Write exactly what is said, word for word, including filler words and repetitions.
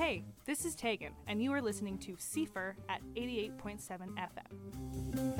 Hey, this is Tegan, and you are listening to C F R at eighty-eight point seven F M.